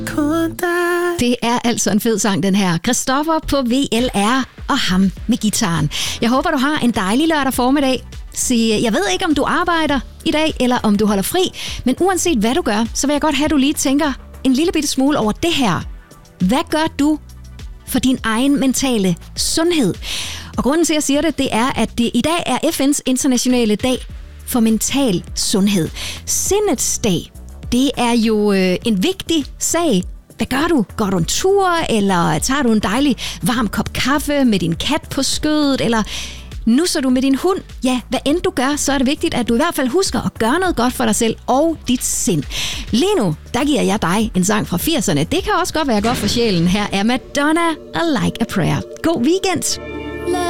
Det er altså en fed sang, den her. Christoffer på VLR og ham med gitaren. Jeg håber, du har en dejlig lørdag formiddag. Jeg ved ikke, om du arbejder i dag, eller om du holder fri, men uanset hvad du gør, så vil jeg godt have, at du lige tænker en lille bitte smule over det her. Hvad gør du for din egen mentale sundhed? Og grunden til, at jeg siger det, det er, at det i dag er FN's internationale dag for mental sundhed. Sindets dag, det er jo en vigtig sag. Hvad gør du? Går du en tur, eller tager du en dejlig varm kop kaffe med din kat på skødet, eller nusser du med din hund? Ja, hvad end du gør, så er det vigtigt, at du i hvert fald husker at gøre noget godt for dig selv og dit sind. Lige nu, der giver jeg dig en sang fra 80'erne. Det kan også godt være godt for sjælen. Her er Madonna og Like a Prayer. God weekend!